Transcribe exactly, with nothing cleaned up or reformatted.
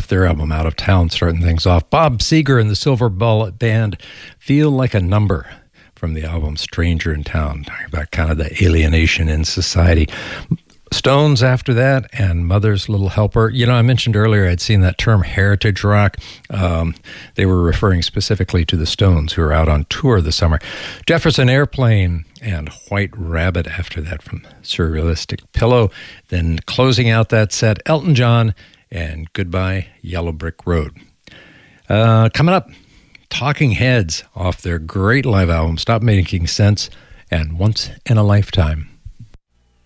off their album Out of Town, starting things off. Bob Seger and the Silver Bullet Band, Feel Like a Number, from the album Stranger in Town, talking about kind of the alienation in society. Stones after that, and Mother's Little Helper. You know, I mentioned earlier I'd seen that term heritage rock. Um, they were referring specifically to the Stones, who are out on tour this summer. Jefferson Airplane and White Rabbit after that from Surrealistic Pillow. Then closing out that set, Elton John and Goodbye Yellow Brick Road. Uh, coming up, Talking Heads off their great live album, Stop Making Sense and Once in a Lifetime.